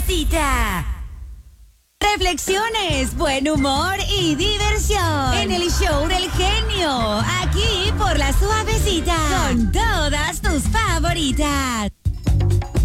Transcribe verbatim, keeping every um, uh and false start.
Suavecita. Reflexiones, buen humor y diversión en el show del genio, aquí por La Suavecita, con todas tus favoritas.